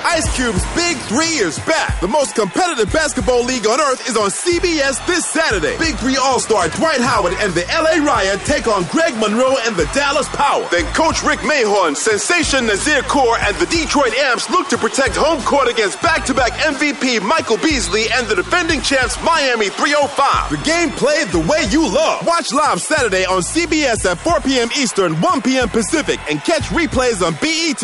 Ice Cube's Big 3 is back. The most competitive basketball league on earth is on CBS this Saturday. Big 3 All-Star Dwight Howard and the LA Riot take on Greg Monroe and the Dallas Power. Then Coach Rick Mahorn, Sensation Nazir Kaur, and the Detroit Amps look to protect home court against back-to-back MVP Michael Beasley and the defending champs Miami 305. The game played the way you love. Watch live Saturday on CBS at 4 p.m. Eastern, 1 p.m. Pacific, and catch replays on BET.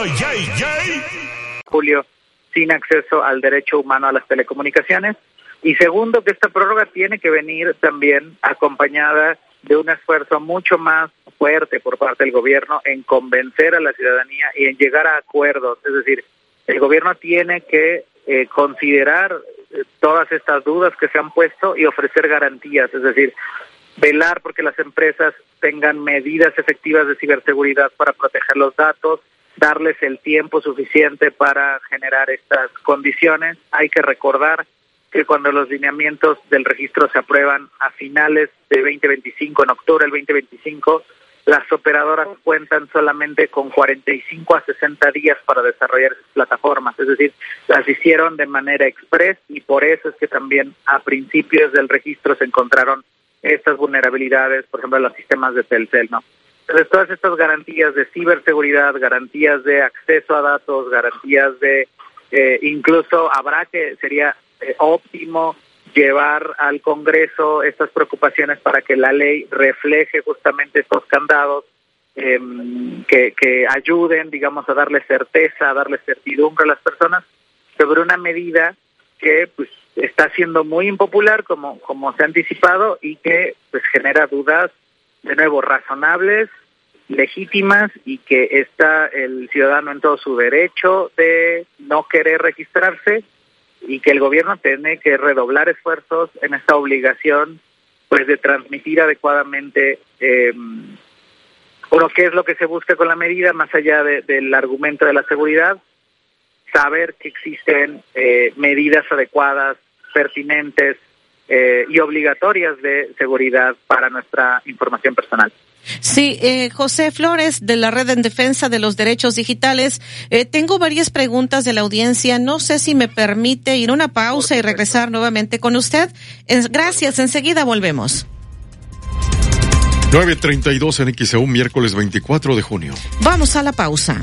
Julio, sin acceso al derecho humano a las telecomunicaciones. Y segundo, que esta prórroga tiene que venir también acompañada de un esfuerzo mucho más fuerte por parte del gobierno en convencer a la ciudadanía y en llegar a acuerdos. Es decir, el gobierno tiene que considerar todas estas dudas que se han puesto y ofrecer garantías, es decir, velar porque las empresas tengan medidas efectivas de ciberseguridad para proteger los datos, darles el tiempo suficiente para generar estas condiciones. Hay que recordar que cuando los lineamientos del registro se aprueban a finales de 2025, en octubre del 2025, las operadoras cuentan solamente con 45 a 60 días para desarrollar esas plataformas, es decir, las hicieron de manera express y por eso es que también a principios del registro se encontraron estas vulnerabilidades, por ejemplo, en los sistemas de Telcel, ¿no? Entonces, todas estas garantías de ciberseguridad, garantías de acceso a datos, garantías de, incluso sería óptimo llevar al Congreso estas preocupaciones para que la ley refleje justamente estos candados que ayuden, digamos, a darle certeza, a darle certidumbre a las personas sobre una medida que pues está siendo muy impopular, como se ha anticipado, y que pues genera dudas, de nuevo, razonables, legítimas, y que está el ciudadano en todo su derecho de no querer registrarse, y que el gobierno tiene que redoblar esfuerzos en esta obligación pues de transmitir adecuadamente qué es lo que se busca con la medida, más allá del argumento de la seguridad, saber que existen medidas adecuadas, pertinentes y obligatorias de seguridad para nuestra información personal. Sí, José Flores, de la Red en Defensa de los Derechos Digitales. Tengo varias preguntas de la audiencia. No sé si me permite ir a una pausa y regresar nuevamente con usted. Gracias, enseguida volvemos. 9:32 en XEU, miércoles 24 de junio. Vamos a la pausa.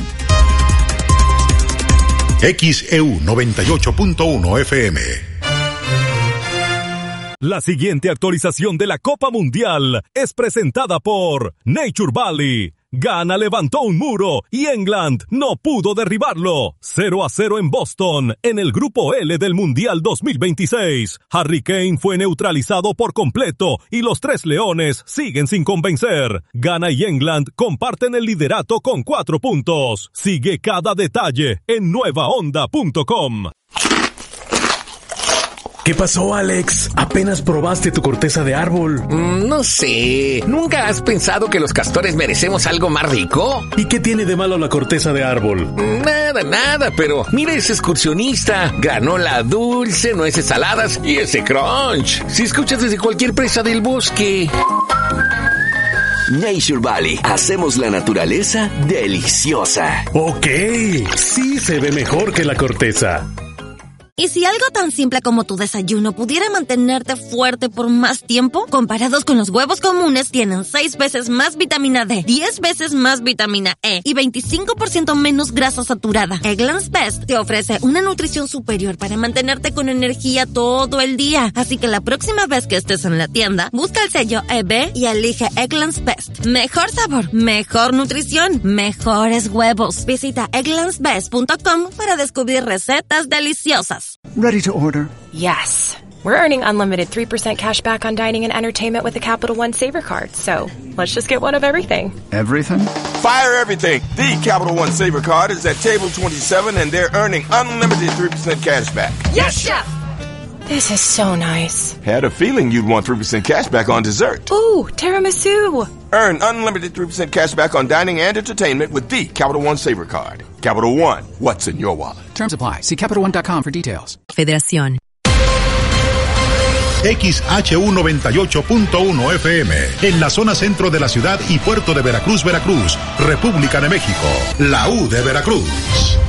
XEU 98.1 FM. La siguiente actualización de la Copa Mundial es presentada por Nature Valley. Ghana levantó un muro y England no pudo derribarlo. 0-0 en Boston, en el grupo L del Mundial 2026. Harry Kane fue neutralizado por completo y los Tres Leones siguen sin convencer. Ghana y England comparten el liderato con 4 puntos. Sigue cada detalle en nuevaonda.com. ¿Qué pasó, Alex? ¿Apenas probaste tu corteza de árbol? No sé. ¿Nunca has pensado que los castores merecemos algo más rico? ¿Y qué tiene de malo la corteza de árbol? Nada, pero mira ese excursionista. Granola dulce, nueces saladas y ese crunch. Si escuchas desde cualquier presa del bosque. Nature Valley. Hacemos la naturaleza deliciosa. Ok, sí se ve mejor que la corteza. ¿Y si algo tan simple como tu desayuno pudiera mantenerte fuerte por más tiempo? Comparados con los huevos comunes, tienen 6 veces más vitamina D, 10 veces más vitamina E y 25% menos grasa saturada. Eggland's Best te ofrece una nutrición superior para mantenerte con energía todo el día. Así que la próxima vez que estés en la tienda, busca el sello EB y elige Eggland's Best. Mejor sabor, mejor nutrición, mejores huevos. Visita egglandsbest.com para descubrir recetas deliciosas. Ready to order? Yes. We're earning unlimited 3% cash back on dining and entertainment with the Capital One Saver Card. So, let's just get one of everything. Everything? Fire everything. The Capital One Saver Card is at table 27 and they're earning unlimited 3% cash back. Yes, Chef! This is so nice. Had a feeling you'd want 3% cash back on dessert. Ooh, tiramisu. Earn unlimited 3% cash back on dining and entertainment with the Capital One Saver Card. Capital One, what's in your wallet? Terms apply. See CapitalOne.com for details. Federación. XHU 98.1 FM, en la zona centro de la ciudad y puerto de Veracruz, Veracruz, República de México, la U de Veracruz.